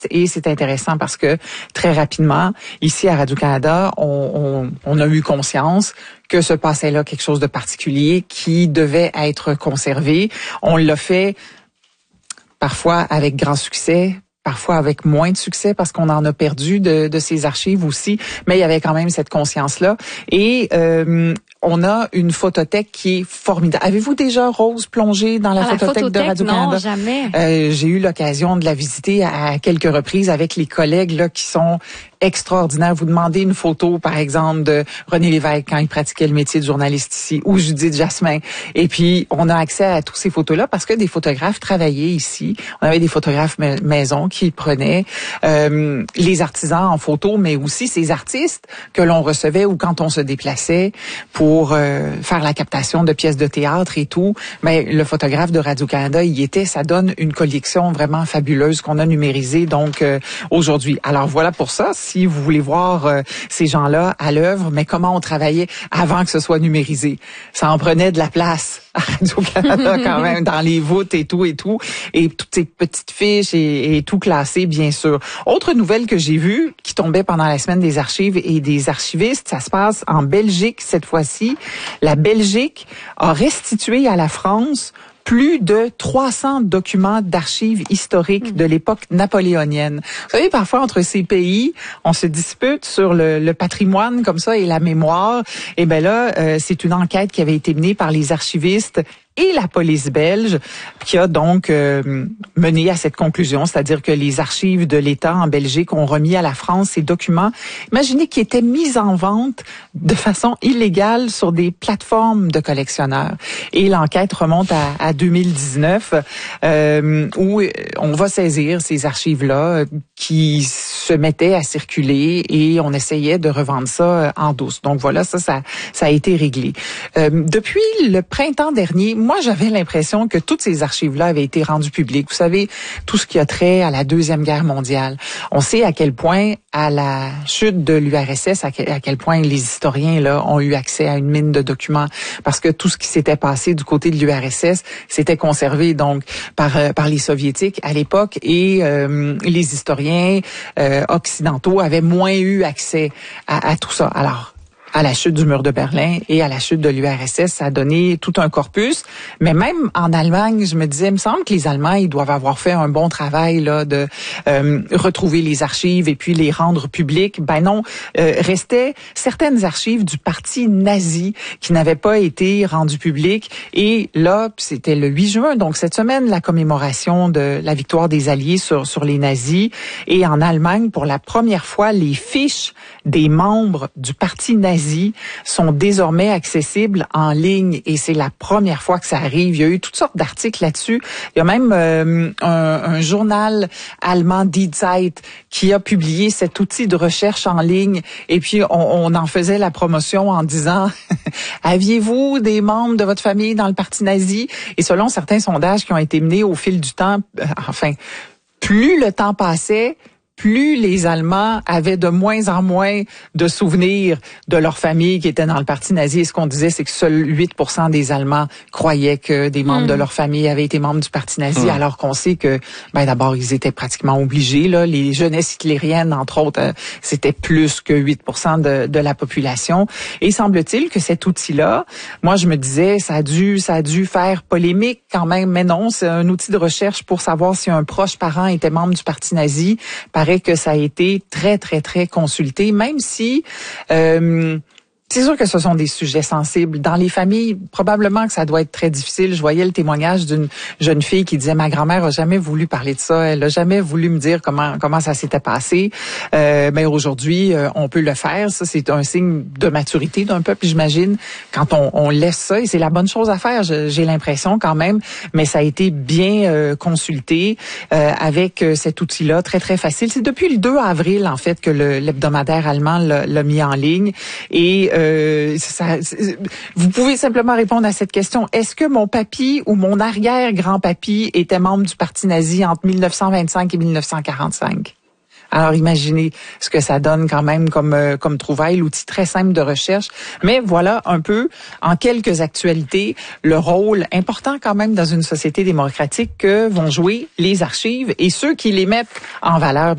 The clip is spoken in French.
Et c'est intéressant parce que très rapidement, ici à Radio-Canada, on a eu conscience que se passait là quelque chose de particulier qui devait être conservé. On l'a fait parfois avec grand succès, parfois avec moins de succès parce qu'on en a perdu de ces archives aussi, mais il y avait quand même cette conscience-là. Et on a une photothèque qui est formidable. Avez-vous déjà, Rose, plongé dans la photothèque de Radio-Canada? Non, jamais. J'ai eu l'occasion de la visiter à quelques reprises avec les collègues là qui sont extraordinaires. Vous demandez une photo, par exemple, de René Lévesque quand il pratiquait le métier de journaliste ici, ou Judith Jasmin. Et puis, on a accès à tous ces photos-là parce que des photographes travaillaient ici. On avait des photographes maison qui prenaient les artisans en photo, mais aussi ces artistes que l'on recevait ou quand on se déplaçait pour faire la captation de pièces de théâtre et tout. Mais le photographe de Radio-Canada y était. Ça donne une collection vraiment fabuleuse qu'on a numérisée donc aujourd'hui. Alors voilà pour ça. Si vous voulez voir ces gens-là à l'œuvre, mais comment on travaillait avant que ce soit numérisé. Ça en prenait de la place à Radio-Canada quand même, dans les voûtes et tout, et toutes ces petites fiches et tout classé, bien sûr. Autre nouvelle que j'ai vue, qui tombait pendant la semaine des archives et des archivistes, ça se passe en Belgique cette fois-ci. La Belgique a restitué à la France plus de 300 documents d'archives historiques de l'époque napoléonienne. Vous savez, parfois, entre ces pays, on se dispute sur le patrimoine comme ça et la mémoire. Et ben là, c'est une enquête qui avait été menée par les archivistes et la police belge qui a donc mené à cette conclusion, c'est-à-dire que les archives de l'État en Belgique ont remis à la France ces documents, imaginez, qui étaient mis en vente de façon illégale sur des plateformes de collectionneurs. Et l'enquête remonte à 2019, où on va saisir ces archives-là qui se mettaient à circuler et on essayait de revendre ça en douce. Donc voilà, ça a été réglé. Depuis le printemps dernier, moi, j'avais l'impression que toutes ces archives-là avaient été rendues publiques. Vous savez, tout ce qui a trait à la Deuxième Guerre mondiale. On sait à quel point, à la chute de l'URSS, à quel point les historiens là ont eu accès à une mine de documents, parce que tout ce qui s'était passé du côté de l'URSS s'était conservé donc par les Soviétiques à l'époque, et les historiens occidentaux avaient moins eu accès à tout ça. Alors, à la chute du mur de Berlin et à la chute de l'URSS, ça a donné tout un corpus. Mais même en Allemagne, je me disais, il me semble que les Allemands, ils doivent avoir fait un bon travail là de retrouver les archives et puis les rendre publiques. Ben non, restaient certaines archives du parti nazi qui n'avaient pas été rendues publiques. Et là, c'était le 8 juin, donc cette semaine, la commémoration de la victoire des Alliés sur les nazis. Et en Allemagne, pour la première fois, les fiches des membres du parti nazi sont désormais accessibles en ligne, et c'est la première fois que ça arrive. Il y a eu toutes sortes d'articles là-dessus. Il y a même un journal allemand, Die Zeit, qui a publié cet outil de recherche en ligne, et puis on en faisait la promotion en disant aviez-vous des membres de votre famille dans le parti nazi? Et selon certains sondages qui ont été menés au fil du temps, plus le temps passait, plus les Allemands avaient de moins en moins de souvenirs de leur famille qui était dans le parti nazi. Et ce qu'on disait, c'est que seuls 8% des Allemands croyaient que des membres de leur famille avaient été membres du parti nazi, alors qu'on sait que, d'abord, ils étaient pratiquement obligés. Là, les jeunesses hitlériennes, entre autres, c'était plus que 8% de la population. Et semble-t-il que cet outil-là, moi, je me disais, ça a dû faire polémique quand même, mais non, c'est un outil de recherche pour savoir si un proche parent était membre du parti nazi. Paraît que ça a été très, très, très consulté, même si c'est sûr que ce sont des sujets sensibles. Dans les familles, probablement que ça doit être très difficile. Je voyais le témoignage d'une jeune fille qui disait, ma grand-mère a jamais voulu parler de ça. Elle a jamais voulu me dire comment ça s'était passé. Mais aujourd'hui, on peut le faire. Ça, c'est un signe de maturité d'un peuple, j'imagine, quand on laisse ça. Et c'est la bonne chose à faire, j'ai l'impression quand même. Mais ça a été bien consulté avec cet outil-là, très, très facile. C'est depuis le 2 avril, en fait, que l'hebdomadaire allemand l'a mis en ligne. Et vous pouvez simplement répondre à cette question. Est-ce que mon papy ou mon arrière-grand-papy était membre du parti nazi entre 1925 et 1945? Alors, imaginez ce que ça donne quand même comme trouvaille, l'outil très simple de recherche. Mais voilà un peu, en quelques actualités, le rôle important quand même dans une société démocratique que vont jouer les archives et ceux qui les mettent en valeur.